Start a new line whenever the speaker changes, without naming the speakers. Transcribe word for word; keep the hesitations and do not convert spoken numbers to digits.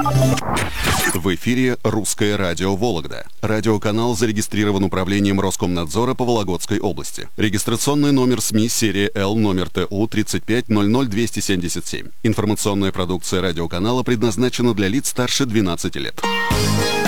В эфире «Русское радио Вологда». Радиоканал зарегистрирован управлением Роскомнадзора по Вологодской области. Регистрационный номер СМИ серия Л, номер Т У тридцать пять ноль ноль двести семьдесят семь. Информационная продукция радиоканала предназначена для лиц старше двенадцати лет.